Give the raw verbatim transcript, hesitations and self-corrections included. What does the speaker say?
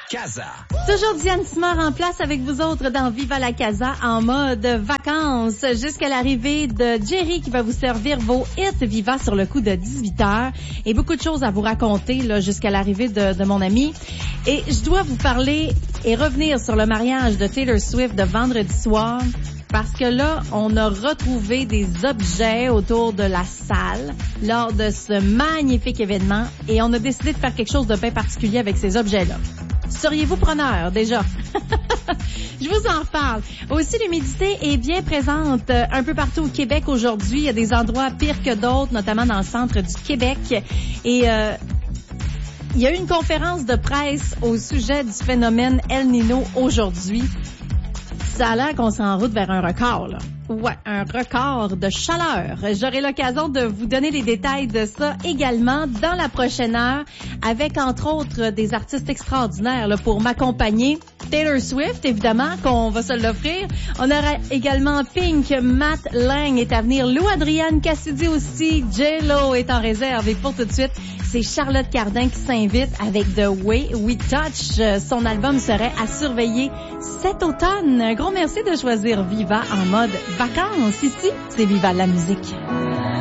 Casa. Toujours Diane Simard en place avec vous autres dans Viva la Casa en mode vacances jusqu'à l'arrivée de Jerry qui va vous servir vos hits Viva sur le coup de dix-huit heures et beaucoup de choses à vous raconter là jusqu'à l'arrivée de, de mon ami. Et je dois vous parler et revenir sur le mariage de Taylor Swift de vendredi soir. Parce que là, on a retrouvé des objets autour de la salle lors de ce magnifique événement et on a décidé de faire quelque chose de bien particulier avec ces objets-là. Seriez-vous preneur, déjà? Je vous en reparle. Aussi, l'humidité est bien présente un peu partout au Québec aujourd'hui. Il y a des endroits pires que d'autres, notamment dans le centre du Québec. Et euh, il y a eu une conférence de presse au sujet du phénomène El Niño aujourd'hui. Ça a l'air qu'on s'en route vers un record, là. Ouais, un record de chaleur. J'aurai l'occasion de vous donner les détails de ça également dans la prochaine heure avec, entre autres, des artistes extraordinaires là, pour m'accompagner. Taylor Swift, évidemment, qu'on va se l'offrir. On aura également Pink, Matt Lang est à venir, Lou Adrienne Cassidy aussi, J-Lo est en réserve. Et pour tout de suite, c'est Charlotte Cardin qui s'invite avec The Way We Touch. Son album serait à surveiller cet automne. Un gros merci de choisir Viva en mode vacances. Ici, c'est Viva la musique.